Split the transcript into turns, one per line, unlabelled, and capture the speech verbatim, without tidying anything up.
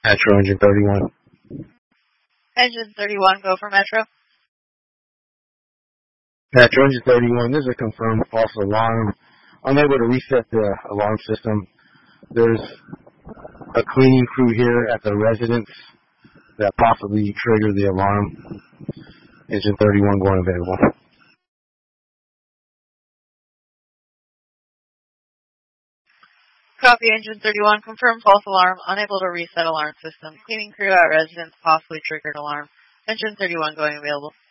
Metro Engine thirty-one.
Engine thirty-one, go for Metro.
Metro Engine thirty-one, this is a confirmed false alarm. Unable to reset the alarm system. There's a cleaning crew here at the residence that possibly triggered the alarm. Engine thirty-one going available.
Copy, Engine thirty-one. Confirm false alarm. Unable to reset alarm system. Cleaning crew at residence possibly triggered alarm. Engine thirty-one going available.